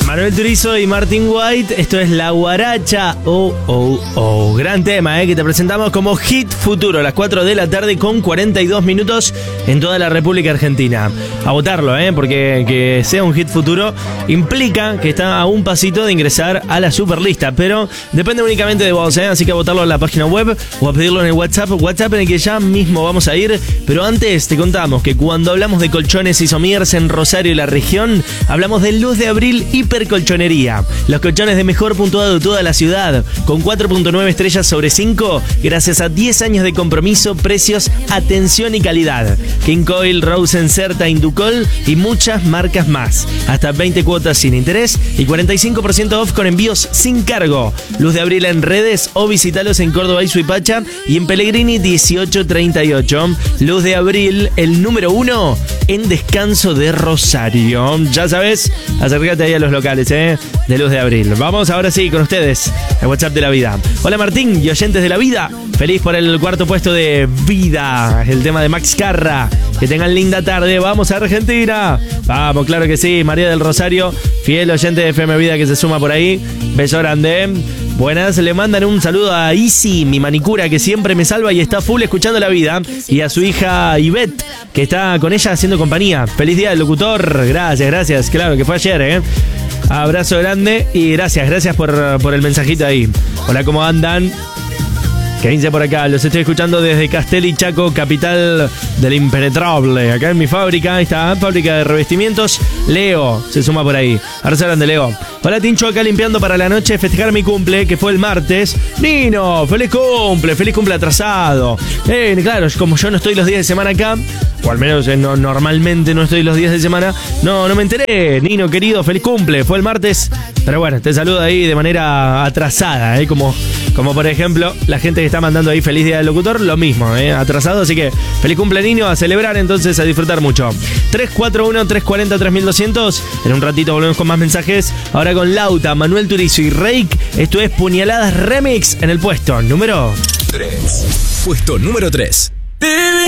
Manuel Turizo y Martín White, esto es La Guaracha. Gran tema, que te presentamos como Hit Futuro, a las 4 de la tarde con 42 minutos en toda la República Argentina. A votarlo, porque que sea un Hit Futuro implica que está a un pasito de ingresar a la Superlista, pero depende únicamente de vos, así que a votarlo en la página web o a pedirlo en el WhatsApp en el que ya mismo vamos a ir. Pero antes te contamos que cuando hablamos de colchones y somiers en Rosario y la región, hablamos de Luz de Abril Hipercolchonería. Los colchones de mejor puntuado de toda la ciudad, con 4.9 estrellas sobre 5, gracias a 10 años de compromiso, precios, atención y calidad. King Coil, Rosen, Certa, Inducol y muchas marcas más. Hasta 20 cuotas sin interés y 45% off con envíos sin cargo. Luz de Abril en redes o visitalos en Córdoba y Suipacha y en Pellegrini 1838. Luz de Abril, el número 1 en descanso de Rosario. Ya sabes, acércate ahí a los locales, de Luz de Abril. Vamos ahora sí con ustedes, el WhatsApp de la vida. Hola Martín y oyentes de la vida. Feliz por el cuarto puesto de Vida, el tema de Max Carra. Que tengan linda tarde. Vamos a Argentina. Vamos, claro que sí. María del Rosario, fiel oyente de FM Vida que se suma por ahí. Beso grande. Buenas, le mandan un saludo a Isi, mi manicura, que siempre me salva y está full escuchando la vida. Y a su hija Ivette, que está con ella haciendo compañía. Feliz día del locutor. Gracias. Claro que fue ayer, Abrazo grande y gracias por el mensajito ahí. Hola, ¿cómo andan? ¿Qué dice por acá? Los estoy escuchando desde Castelli, Chaco, capital del impenetrable. Acá en mi fábrica, esta fábrica de revestimientos. Leo se suma por ahí. Abrazo grande, Leo. Hola, Tincho, acá limpiando para la noche, festejar mi cumple, que fue el martes. Nino, feliz cumple atrasado. Claro, como yo no estoy los días de semana acá, o al menos normalmente no estoy los días de semana, no me enteré. Nino, querido, feliz cumple, fue el martes. Pero bueno, te saludo ahí de manera atrasada, como por ejemplo la gente que está mandando ahí feliz día del locutor, lo mismo, atrasado, así que feliz cumple, Niño, a celebrar entonces, a disfrutar mucho. 341-340-3200, en un ratito volvemos con más mensajes, ahora con Lauta, Manuel Turizo y Reik. Esto es Puñaladas Remix en el puesto número 3. Puesto número 3.